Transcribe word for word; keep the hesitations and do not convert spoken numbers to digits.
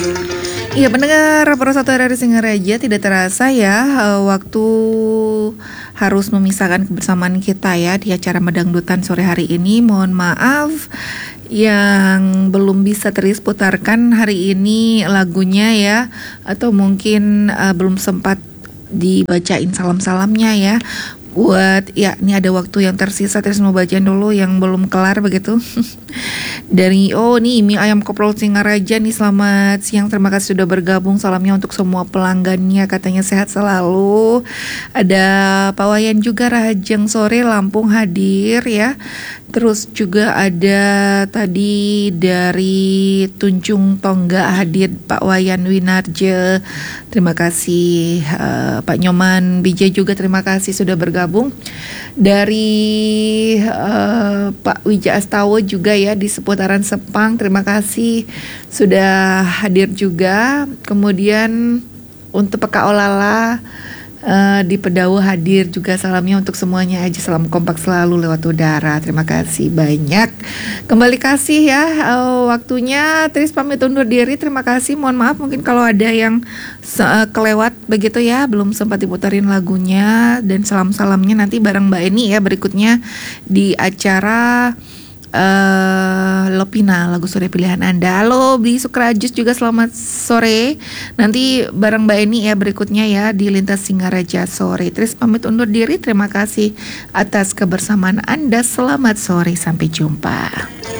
Iya pendengar Pro satu R R I Singaraja, tidak terasa ya eh, waktu harus memisahkan kebersamaan kita ya di acara Medangdutan sore hari ini. Mohon maaf yang belum bisa terus putarkan hari ini lagunya ya, atau mungkin eh, belum sempat dibacain salam-salamnya ya. Buat ya ini ada waktu yang tersisa, terus mau bacain dulu yang belum kelar begitu. Dari oh nih mie ayam koprol Singaraja nih, selamat siang, terima kasih sudah bergabung, salamnya untuk semua pelanggannya, katanya sehat selalu. Ada Pak Wayan juga, Rahajeng sore Lampung hadir ya. Terus juga ada tadi dari Tunjung Tongga hadir Pak Wayan Winarje, terima kasih. uh, Pak Nyoman Bijay juga terima kasih sudah bergabung. Dari uh, Pak Wija Astawa juga ya di seputaran Sepang, terima kasih sudah hadir juga. Kemudian untuk P K Olala Uh, di Pedawa hadir juga, salamnya untuk semuanya aja, salam kompak selalu lewat udara, terima kasih banyak. Kembali kasih ya uh, waktunya, Tris pamit undur diri, terima kasih, mohon maaf mungkin kalau ada yang uh, kelewat begitu ya, belum sempat diputarin lagunya, dan salam-salamnya nanti bareng Mbak Eni ya berikutnya di acara Uh, Lopina, lagu sore pilihan Anda. Halo Bli Sukrajus juga selamat sore. Nanti bareng Mbak Eni ya berikutnya ya di Lintas Singaraja sore. Tris pamit undur diri, terima kasih atas kebersamaan Anda. Selamat sore, sampai jumpa.